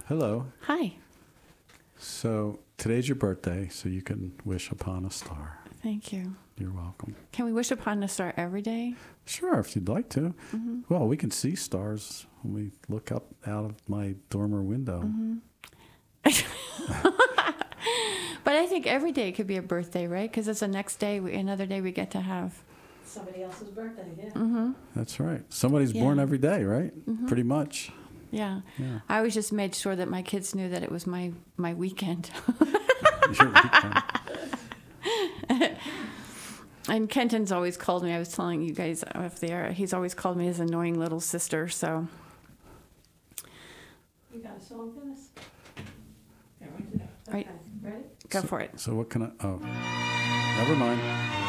Hello. Hi. So today's your birthday, so you can wish upon a star. Thank you. You're welcome. Can we wish upon a star every day? Sure, if you'd like to. Mm-hmm. Well, we can see stars when we look up out of my dormer window. Mm-hmm. But I think every day could be a birthday, right? Because it's the next day, another day we get to have. Somebody else's birthday, yeah. Mm-hmm. That's right. Somebody's Yeah. born every day, right? Mm-hmm. Pretty much. Yeah. Yeah. I always just made sure that my kids knew that it was my weekend. Your weekend. And Kenton's always called me. I was telling you guys off there. He's always called me his annoying little sister. So You got a song for us? Yeah, right there. Right. Okay, ready? go for it. So what can I? Oh, never mind.